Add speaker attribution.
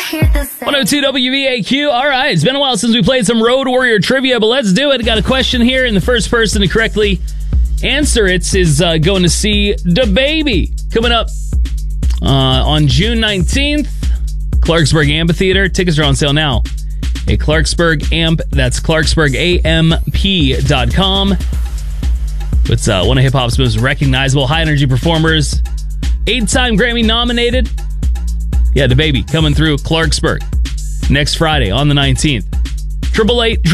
Speaker 1: 102 WVAQ. All right, it's been a while since we played some Road Warrior trivia, but let's do it. Got a question here, and the first person to correctly answer it is going to see DaBaby coming up on June 19th, Clarksburg Amphitheater. Tickets are on sale now at Clarksburg Amp. That's ClarksburgAMP.com. It's one of hip-hop's most recognizable high-energy performers. 8-time Grammy nominated. Yeah, DaBaby coming through Clarksburg next Friday on the 19th. 888